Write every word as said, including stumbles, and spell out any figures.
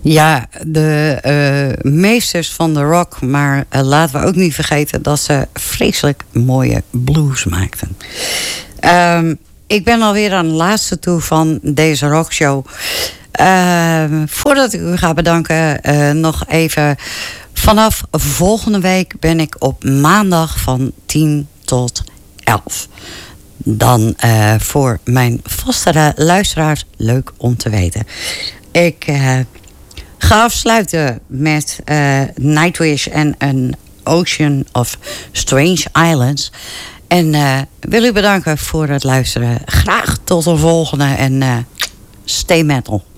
Ja, de uh, meesters van de rock. Maar uh, laten we ook niet vergeten dat ze vreselijk mooie blues maakten. Um, ik ben alweer aan de laatste toe van deze rockshow. Uh, voordat ik u ga bedanken, uh, nog even. Vanaf volgende week ben ik op maandag van tien tot elf. Dan uh, voor mijn vaste luisteraars leuk om te weten. Ik uh, ga afsluiten met uh, Nightwish en een Ocean of Strange Islands. En uh, wil u bedanken voor het luisteren. Graag tot de volgende en uh, stay metal.